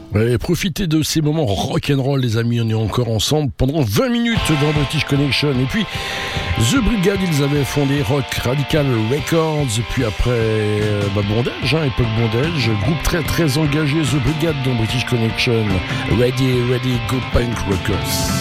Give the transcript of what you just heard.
Ouais, profitez de ces moments rock'n'roll, les amis. On est encore ensemble pendant 20 minutes dans British Connection. Et puis, The Brigade, ils avaient fondé Rock Radical Records. Puis après, Bondage, époque Bondage. Groupe très très engagé, The Brigade dans British Connection. Ready, Go Punk Records.